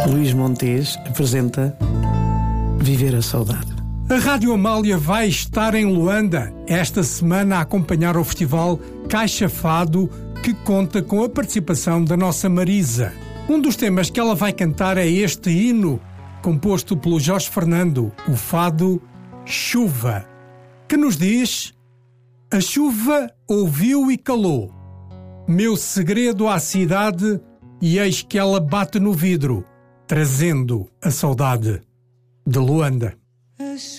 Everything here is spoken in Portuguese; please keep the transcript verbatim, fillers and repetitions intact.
Luís Montes apresenta Viver a Saudade. A Rádio Amália vai estar em Luanda esta semana a acompanhar o festival Caixa Fado, que conta com a participação da nossa Marisa. Um dos temas que ela vai cantar é este hino, composto pelo Jorge Fernando, o fado Chuva, que nos diz: a chuva ouviu e calou, meu segredo à cidade, e eis que ela bate no vidro, trazendo a saudade de Luanda.